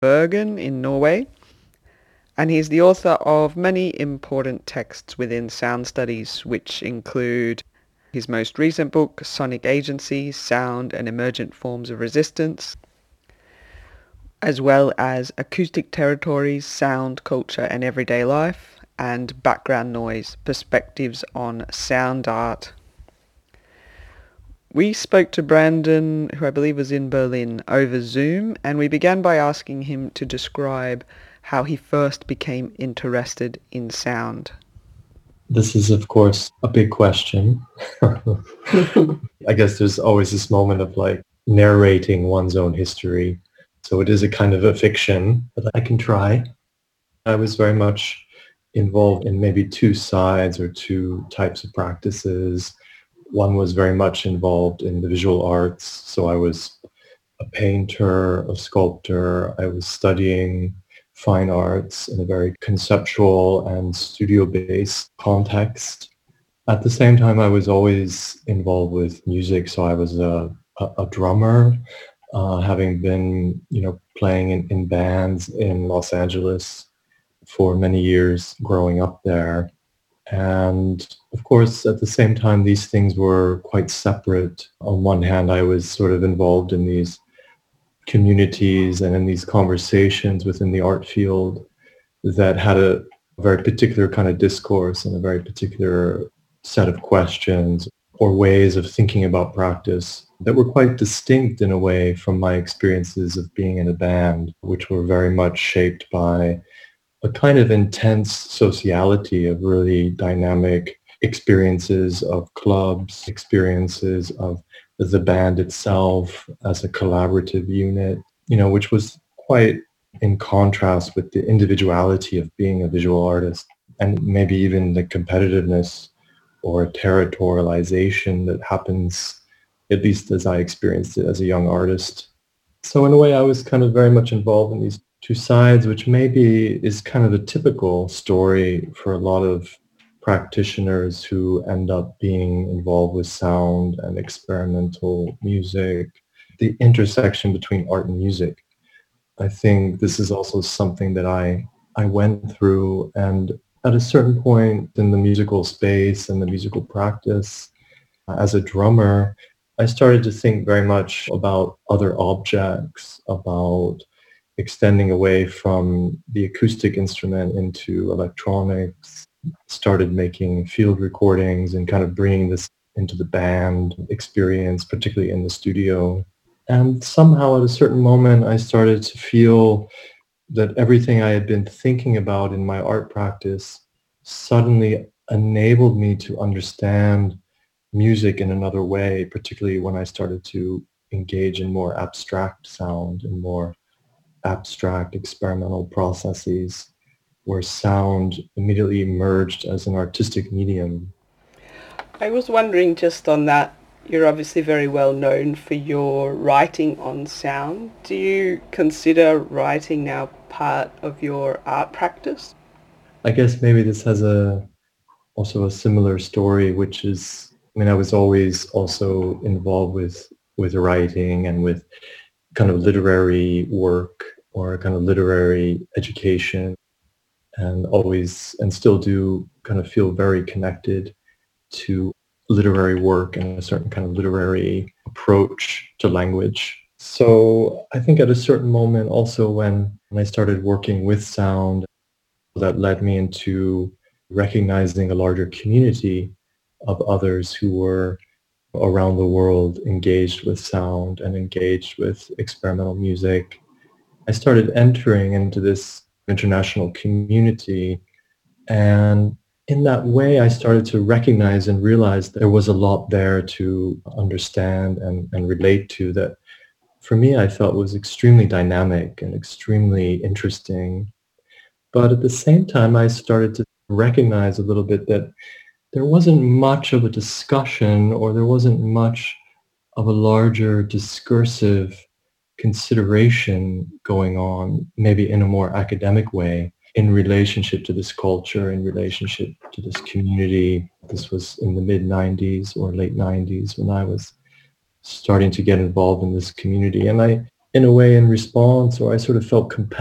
Bergen in Norway, and he's the author of many important texts within sound studies, which include his most recent book, Sonic Agency, Sound and Emergent Forms of Resistance, as well as Acoustic Territories, Sound, Culture and Everyday Life, and Background Noise, Perspectives on Sound Art. We spoke to Brandon, who I believe was in Berlin, over Zoom, and we began by asking him to describe how he first became interested in sound. This is, of course, a big question. I guess there's always this moment of like narrating one's own history. So it is a kind of a fiction, but I can try. I was very much involved in maybe two sides or two types of practices. One was very much involved in the visual arts. So I was a painter, a sculptor. I was studying fine arts in a very conceptual and studio-based context. At the same time, I was always involved with music. So I was a drummer, having been, playing in bands in Los Angeles for many years growing up there. And of course, at the same time, these things were quite separate. On one hand, I was sort of involved in these communities and in these conversations within the art field that had a very particular kind of discourse and a very particular set of questions or ways of thinking about practice that were quite distinct in a way from my experiences of being in a band, which were very much shaped by a kind of intense sociality of really dynamic experiences of clubs, experiences of the band itself as a collaborative unit, which was quite in contrast with the individuality of being a visual artist and maybe even the competitiveness or territorialization that happens, at least as I experienced it as a young artist. So in a way, I was kind of very much involved in these two sides, which maybe is kind of a typical story for a lot of practitioners who end up being involved with sound and experimental music, the intersection between art and music. I think this is also something that I went through, and at a certain point in the musical space and the musical practice, as a drummer, I started to think very much about other objects, about extending away from the acoustic instrument into electronics, started making field recordings and kind of bringing this into the band experience, particularly in the studio. And somehow at a certain moment, I started to feel that everything I had been thinking about in my art practice suddenly enabled me to understand music in another way, particularly when I started to engage in more abstract sound and more abstract experimental processes where sound immediately emerged as an artistic medium. I was wondering just on that, you're obviously very well known for your writing on sound. Do you consider writing now part of your art practice? I guess maybe this has also a similar story, which is, I was always also involved with writing and with kind of literary work or kind of literary education, and always and still do kind of feel very connected to literary work and a certain kind of literary approach to language. So I think at a certain moment also when I started working with sound, that led me into recognizing a larger community of others who were around the world engaged with sound and engaged with experimental music. I started entering into this international community, and in that way I started to recognize and realize there was a lot there to understand and relate to that for me I felt was extremely dynamic and extremely interesting. But at the same time, I started to recognize a little bit that there wasn't much of a discussion or there wasn't much of a larger discursive consideration going on, maybe in a more academic way, in relationship to this culture, in relationship to this community. This was in the mid 90s or late 90s when I was starting to get involved in this community. And in a way in response, or I sort of felt compelled